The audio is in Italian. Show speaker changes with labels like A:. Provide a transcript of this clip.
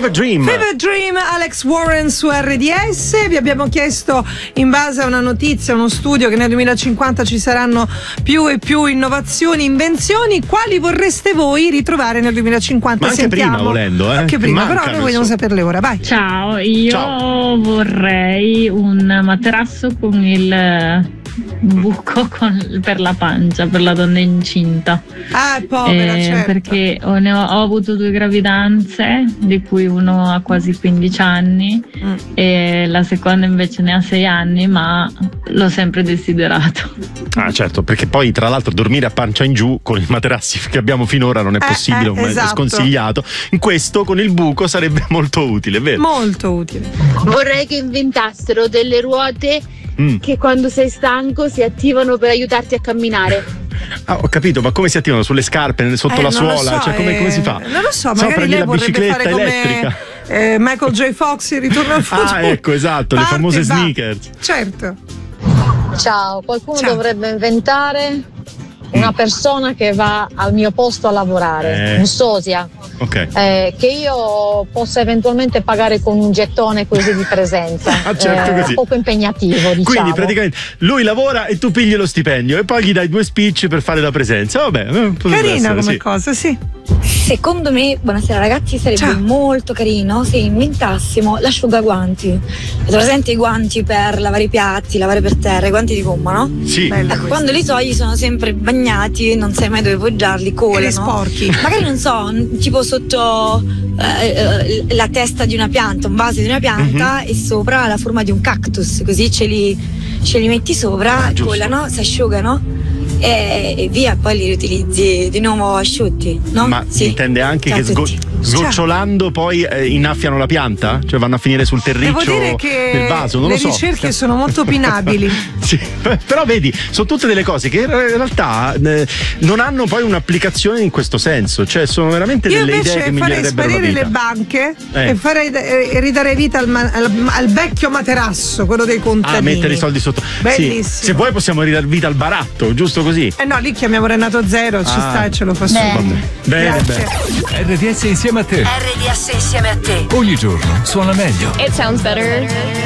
A: Fever Dream,
B: Alex Warren su RDS. Vi abbiamo chiesto, in base a una notizia, uno studio, che nel 2050 ci saranno più e più innovazioni, invenzioni. Quali vorreste voi ritrovare nel 2050?
A: Ma anche
B: Sentiamo.
A: prima, volendo,
B: Anche prima, però noi vogliamo saperle ora. Vai.
C: Ciao, io vorrei un materasso con il buco per la pancia, per la donna incinta.
B: Povera, certo.
C: Perché ho avuto 2 gravidanze, di cui uno ha quasi 15 anni e la seconda invece ne ha 6 anni, ma l'ho sempre desiderato.
A: Certo, perché poi tra l'altro dormire a pancia in giù con i materassi che abbiamo finora non è possibile,
B: esatto.
A: È sconsigliato. In questo con il buco sarebbe molto utile, vero?
B: Molto utile.
D: Vorrei che inventassero delle ruote che quando sei stanco si attivano per aiutarti a camminare.
A: Ho capito, ma come si attivano? Sulle scarpe, sotto la suola? Cioè, come si fa?
B: Non lo so, magari lei
A: la
B: vorrebbe
A: bicicletta
B: fare
A: elettrica.
B: come Michael J. Fox in Ritorno al futuro.
A: Ecco, esatto, le famose sneakers.
B: Certo.
E: Ciao, qualcuno dovrebbe inventare una persona che va al mio posto a lavorare, un sosia, che io possa eventualmente pagare con un gettone così di presenza.
A: Certo, così.
E: Poco impegnativo, diciamo.
A: Quindi praticamente lui lavora e tu pigli lo stipendio e poi gli dai 2 speech per fare la presenza. Vabbè,
B: carina come cosa, sì.
F: Secondo me, buonasera ragazzi, sarebbe molto carino se inventassimo l'asciugaguanti. Avete presente i guanti per lavare i piatti, lavare per terra, i guanti di gomma, no?
A: Sì.
F: Ecco, quando li togli sono sempre bagnati, non sai mai dove poggiarli, colano.
B: sporchi.
F: Magari non so, tipo sotto la testa di una pianta, un vaso di una pianta e sopra la forma di un cactus, così ce li metti sopra, colano, si asciugano. E via, poi li riutilizzi di nuovo asciutti, no?
A: Ma si intende anche che sgocciolando poi innaffiano la pianta? Cioè vanno a finire sul terriccio del vaso? Non
B: le
A: lo so.
B: Le ricerche sono molto opinabili.
A: Sì, però vedi, sono tutte delle cose che in realtà non hanno poi un'applicazione in questo senso, cioè sono veramente delle idee che migliorerebbero la vita.
B: Io invece farei sparire le banche e ridare vita al vecchio materasso, quello dei contadini.
A: Mettere i soldi sotto.
B: Bellissimo.
A: Sì, se vuoi possiamo ridare vita al baratto, giusto così?
B: No, lì chiamiamo Renato Zero, ci sta e ce lo fa subito.
A: Bene.
G: RDS insieme a te.
H: RDS insieme a te.
G: Ogni giorno suona meglio.
H: It sounds better.